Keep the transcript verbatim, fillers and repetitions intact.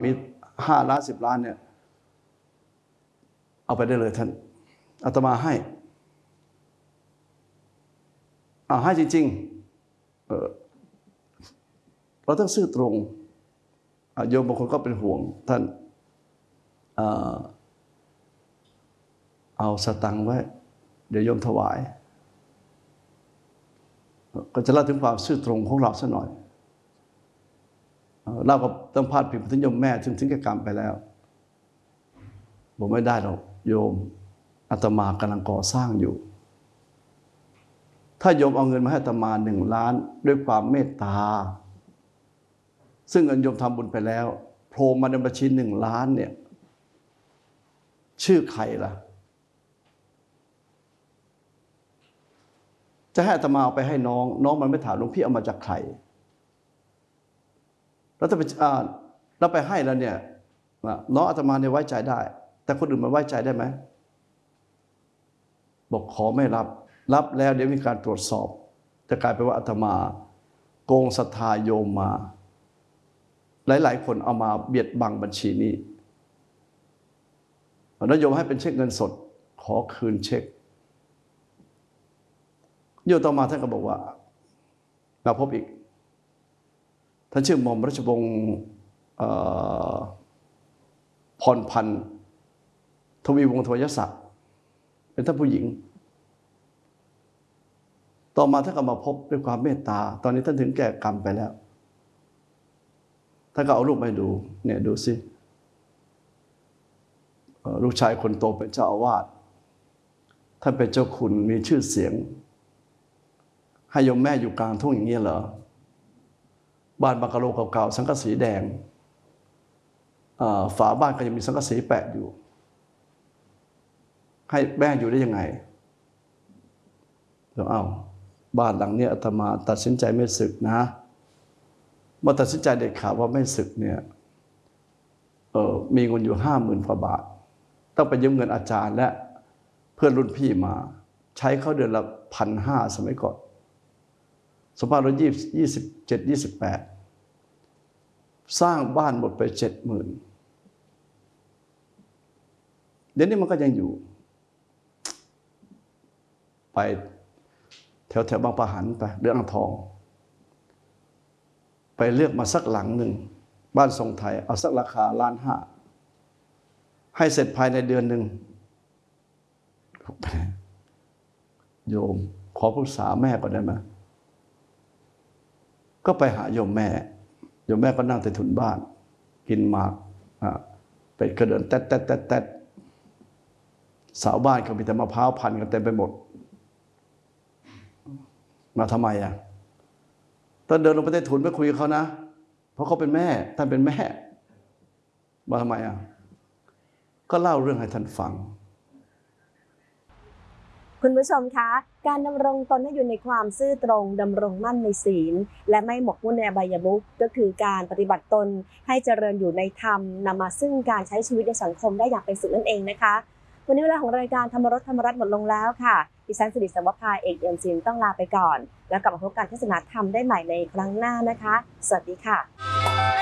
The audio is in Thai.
มีห้าล้านสิบล้านเนี่ยเอาไปได้เลยท่านอาตมาให้อ่าให้จริงๆเออเราต้องซื่อตรงโยมบางคนก็เป็นห่วงท่านเอาสตังค์ไว้เดี๋ยวโยมถวายก็จะเล่าถึงความซื่อตรงของเราสักหน่อยเล่ากับต้องพาดพิงถึงโยมแม่ถึงถึงแก่กรรมไปแล้วผมไม่ได้หรอกโยมอาตมากำลังก่อสร้างอยู่ถ้าโยมเอาเงินมาให้อาตมาหนึ่งล้านด้วยความเมตตาซึ่งเงินโยมทำบุญไปแล้วโผล่มาในบัญชีหนึ่งล้านเนี่ยชื่อใครล่ะจะให้อาตมาเอาไปให้น้องน้องมันไม่ถามหลวงพี่เอามาจากใครแล้วถ้าไปอ่าแล้วไปให้แล้วเนี่ยน้องอาตมาเนี่ยไว้ใจได้แต่คนอื่นมันไว้ใจได้ไหมบอกขอไม่รับรับแล้วเดี๋ยวมีการตรวจสอบจะกลายเป็นว่าอาตมาโกงศรัทธาโยมมาหลายๆคนเอามาเบียดบังบัญชีนี้แล้วโยมให้เป็นเช็คเงินสดขอคืนเช็คโยมต่อมาท่านก็บอกว่ามาพบอีกท่านชื่อหม่อมราชวงศ์พรพันธ์ทวีวงศ์ทวยศักดิ์เป็นท่านผู้หญิงต่อมาท่านก็มาพบด้วยความเมตตาตอนนี้ท่านถึงแก่กรรมไปแล้วท่านก็เอารูปมาให้ดูเนี่ยดูสิลูกชายคนโตเป็นเจ้าอาวาสท่านเป็นเจ้าคุณมีชื่อเสียงให้โยมแม่อยู่กลางทุ่งอย่างนี้เหรอบ้านบังกะโลเก่าๆสังกะสีแดงฝาบ้านก็ยังมีสังกะสีแปะอยู่ให้แม่อยู่ได้ยังไงเราเอาบ้านหลังนี้อาตมาตัดสินใจไม่สึกนะเมื่อตัดสินใจเด็ดขาดว่าไม่สึกเนี่ยเออมีเงินอยู่ห้าหมื่นกว่าบาทต้องไปยืมเงินอาจารย์และเพื่อนรุ่นพี่มาใช้เขาเดือนละพันห้าสมัยก่อนสมัยเรายี่ยี่สิบเจ็ดยี่สิบแปดสร้างบ้านหมดไปเจ็ดหมื่นเดี๋ยวนี้มันก็ยังอยู่ไปแถวแถวบางปะหันไปเรื่องอ่างทองไปเลือกมาสักหลังหนึ่งบ้านทรงไทยเอาสักราคาล้านห้าให้เสร็จภายในเดือนหนึ่งโยมขอปรึกษาแม่ก่อนได้ไหมก็ไปหาโยมแม่โยมแม่ก็นั่งใต้ถุนบ้านกินหมากเป็ดกระเดินแต๊ดแต๊ดแต๊ดแต๊ดสาวบ้านเขามีแต่มะพร้าวพันกันเต็มไปหมดมาทำไมอ่ะตอนเดินลงไปใต้ถุนไปคุยกับเขานะเพราะเขาเป็นแม่ท่านเป็นแม่มาทำไมอ่ะก็เล่าเรื่องให้ท่านฟังคุณผู้ชมคะการดำรงตนให้อยู่ในความซื่อตรงดำรงมั่นในศีลและไม่หมกมุ่นในอบายมุขก็คือการปฏิบัติตนให้เจริญอยู่ในธรรมนำมาซึ่งการใช้ชีวิตในสังคมได้อย่างเป็นสุขนั่นเองนะคะวันนี้เวลาของรายการธรรมรสธรรมรัตน์หมดลงแล้วค่ะดิฉันสิริสวภาเอกเอี่ยมศิลป์ต้องลาไปก่อนแล้วกลับมาพบกันเทศนาธรรมได้ใหม่ในครั้งหน้านะคะสวัสดีค่ะ